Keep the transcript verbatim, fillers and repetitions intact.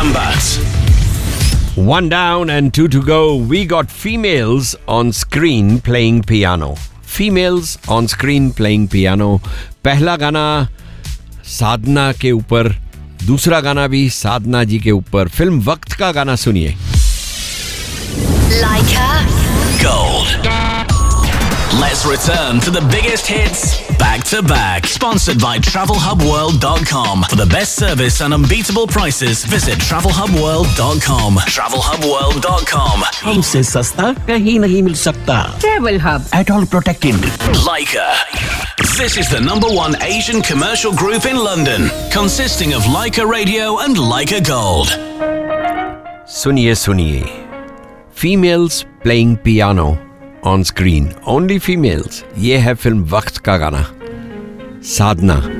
Sambat. One down and two to go. We got females on screen playing piano. Females on screen playing piano. पहला गाना साधना के ऊपर, दूसरा गाना भी साधना जी के ऊपर. फिल्म वक्त का गाना सुनिए. Leica Gold. Let's return to the biggest hits back to back. Sponsored by travel hub world dot com. For the best service and unbeatable prices, visit travel hub world dot com. travel hub world dot com. हमसे सस्ता कहीं नहीं मिल सकता. Travel Hub. At all protected. Leica. This is the number one Asian commercial group in London, consisting of Leica Radio and Leica Gold. सुनिए सुनिए. Females playing piano on screen. Only females. ये है film वक्त का गाना. साधना.